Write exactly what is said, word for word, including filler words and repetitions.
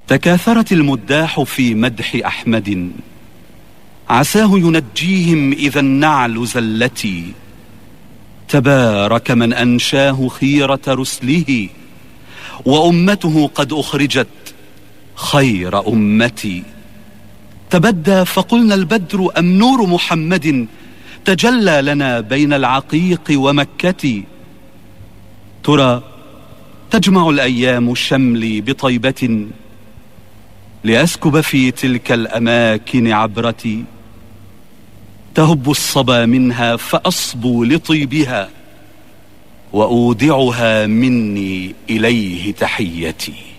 تكاثرت المداح في مدح أحمد، عساه ينجيهم إذا النعل زلتي. تبارك من أنشاه خيرة رسله، وأمته قد أخرجت خير أمتي. تبدى فقلنا البدر أم نور محمد تجلى لنا بين العقيق ومكة. ترى تجمع الأيام شملي بطيبة، لأسكب في تلك الأماكن عبرتي. تهب الصبا منها فأصبو لطيبها، وأودعها مني إليه تحيتي.